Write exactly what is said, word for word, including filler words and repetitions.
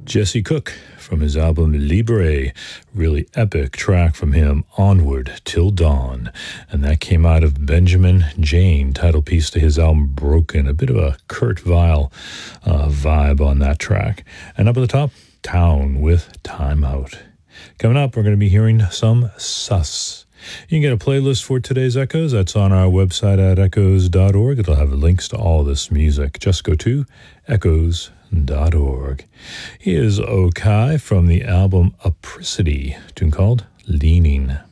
Jesse Cook from his album Libre, really epic track from him, Onward Till Dawn. And that came out of Benjamin Jane, title piece to his album Broken, a bit of a Kurt Weill uh, vibe on that track. And up at the top, Town with Time Out. Coming up, we're going to be hearing some Sus. You can get a playlist for today's Echoes. That's on our website at echoes dot org. It'll have links to all this music. Just go to echoes dot org. Here's Okai from the album Apricity, tune called Leaning.